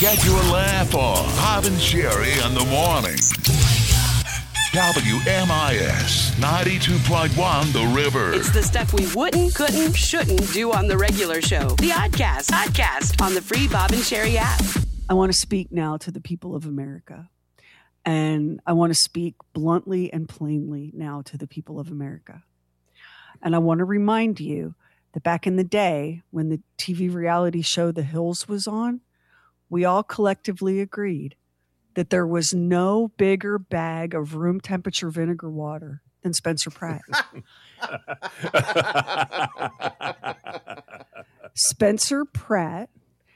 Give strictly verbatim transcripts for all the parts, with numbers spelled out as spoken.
Get your laugh on. Bob and Sherry in the morning. W M I S ninety-two point one The River. It's the stuff we wouldn't, couldn't, shouldn't do on the regular show. The Oddcast. Oddcast on the free Bob and Sherry app. I want to speak now to the people of America. And I want to speak bluntly and plainly now to the people of America. And I want to remind you that back in the day when the T V reality show The Hills was on, we all collectively agreed that there was no bigger bag of room temperature vinegar water than Spencer Pratt. Spencer Pratt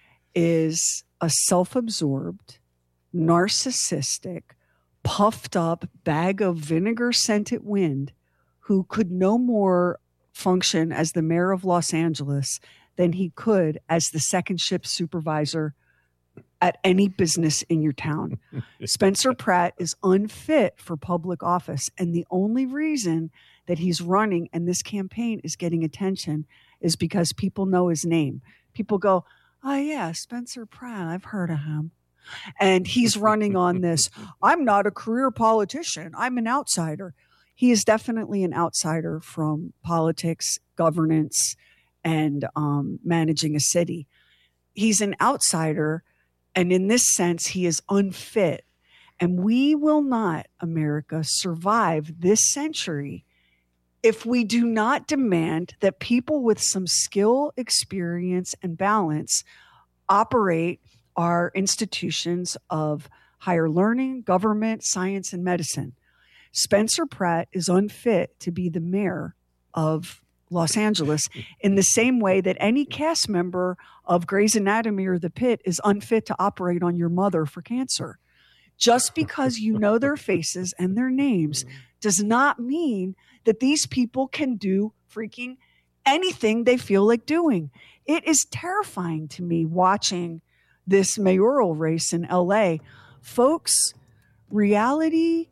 is a self-absorbed, narcissistic, puffed up bag of vinegar-scented wind who could no more function as the mayor of Los Angeles than he could as the second shift supervisor at any business in your town. Spencer Pratt is unfit for public office. And the only reason that he's running and this campaign is getting attention is because people know his name. People go, oh yeah, Spencer Pratt, I've heard of him. And he's running on this, I'm not a career politician, I'm an outsider. He is definitely an outsider from politics, governance, and um, managing a city. He's an outsider. And in this sense, he is unfit. And we will not, America, survive this century if we do not demand that people with some skill, experience, and balance operate our institutions of higher learning, government, science, and medicine. Spencer Pratt is unfit to be the mayor of Los Angeles in the same way that any cast member of Grey's Anatomy or The Pitt is unfit to operate on your mother for cancer. Just because you know their faces and their names does not mean that these people can do freaking anything they feel like doing. It is terrifying to me watching this mayoral race in L A. Folks, reality,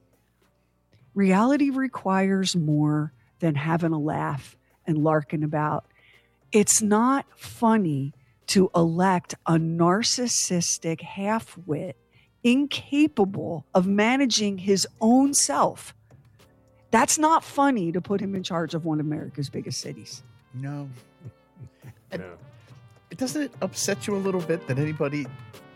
reality requires more than having a laugh and larking about. It's not funny to elect a narcissistic half-wit, incapable of managing his own self. That's not funny to put him in charge of one of America's biggest cities. No. And doesn't it upset you a little bit that anybody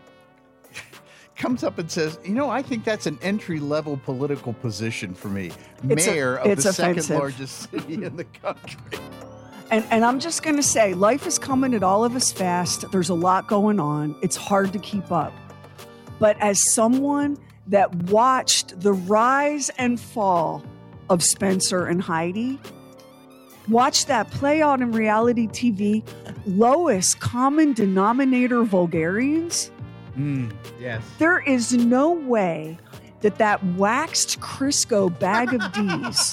comes up and says, you know, I think that's an entry-level political position for me. It's Mayor a, of the offensive. second largest city in the country. And, and I'm just going to say, life is coming at all of us fast. There's a lot going on. It's hard to keep up. But as someone that watched the rise and fall of Spencer and Heidi, watched that play out in reality T V, lowest common denominator vulgarians, Mm, yes. there is no way that that waxed Crisco bag of D's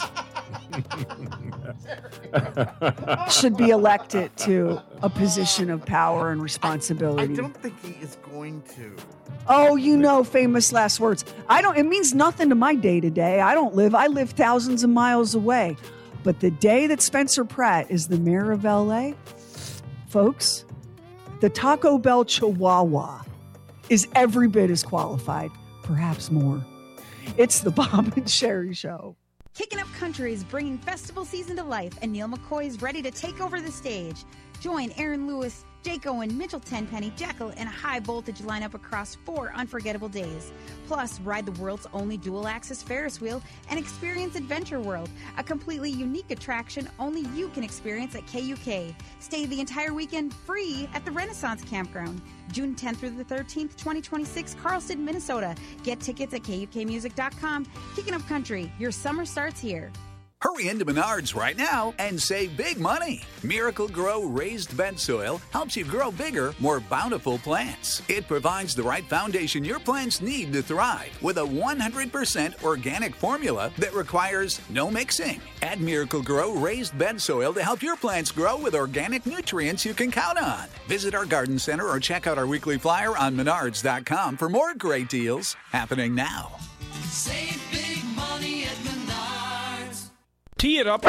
should be elected to a position of power and responsibility. I don't think he is going to. Oh, you know, famous last words. I don't, it means nothing to my day to day. I don't live, I live thousands of miles away. But the day that Spencer Pratt is the mayor of L A, folks, the Taco Bell Chihuahua is every bit as qualified, perhaps more. It's the Bob and Sherry Show. Kicking Up Country is bringing festival season to life, and Neil McCoy is ready to take over the stage. Join Aaron Lewis, Jake Owen, Mitchell Tenpenny, Jekyll, and a high-voltage lineup across four unforgettable days. Plus, ride the world's only dual-axis Ferris wheel and experience Adventure World, a completely unique attraction only you can experience at K U K. Stay the entire weekend free at the Renaissance Campground. June tenth through the thirteenth, twenty twenty-six, Carlston, Minnesota. Get tickets at K U K music dot com. Kicking Up Country, your summer starts here. Hurry into Menards right now and save big money. Miracle Grow raised bed soil helps you grow bigger, more bountiful plants. It provides the right foundation your plants need to thrive with a one hundred percent organic formula that requires no mixing. Add Miracle Grow raised bed soil to help your plants grow with organic nutrients you can count on. Visit our garden center or check out our weekly flyer on menards dot com for more great deals happening now. Save big money at Menards. Tee it up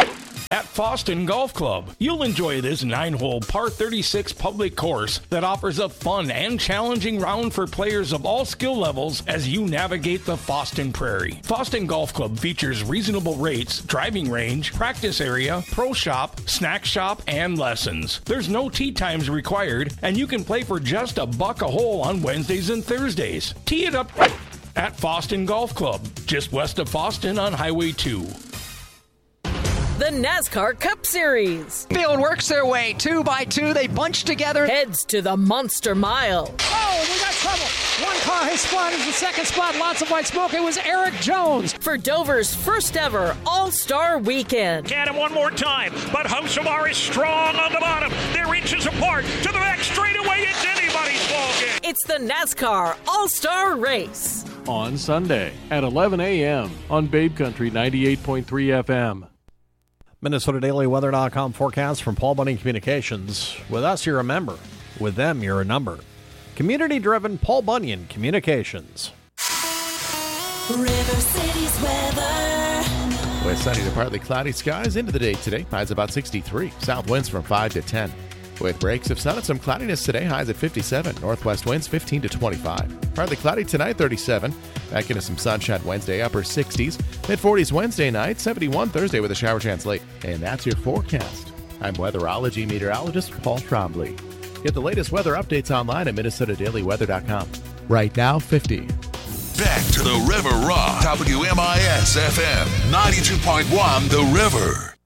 At Foston Golf Club, you'll enjoy this nine-hole par thirty-six public course that offers a fun and challenging round for players of all skill levels as you navigate the Foston Prairie. Foston Golf Club features reasonable rates, driving range, practice area, pro shop, snack shop, and lessons. There's no tee times required, and you can play for just a buck a hole on Wednesdays and Thursdays. Tee it up at Foston Golf Club, just west of Foston on Highway two. The NASCAR Cup Series. Field works their way two by two. They bunch together. Heads to the Monster Mile. Oh, we got trouble. One car has spotted the second spot. Lots of white smoke. It was Eric Jones. For Dover's first ever All-Star Weekend. Get him one more time. But Hosamar is strong on the bottom. They're inches apart. To the back straightaway. It's anybody's ballgame. It's the NASCAR All-Star Race. On Sunday at eleven a.m. on Babe Country ninety-eight point three F M. Minnesota Daily Weather dot com forecast from Paul Bunyan Communications. With us, you're a member. With them, you're a number. Community-driven Paul Bunyan Communications. River City's weather. With sunny to partly cloudy skies into the day today. Highs about sixty-three. South winds from five to ten. With breaks of sun and some cloudiness today. Highs at fifty-seven. Northwest winds fifteen to twenty-five. Partly cloudy tonight, thirty-seven. Back into some sunshine Wednesday, upper sixties. mid-forties Wednesday night, seventy-one Thursday with a shower chance late. And that's your forecast. I'm weatherology meteorologist Paul Trombley. Get the latest weather updates online at Minnesota Daily Weather dot com. Right now, fifty. Back to the River Rock. W M I S F M ninety-two point one The River.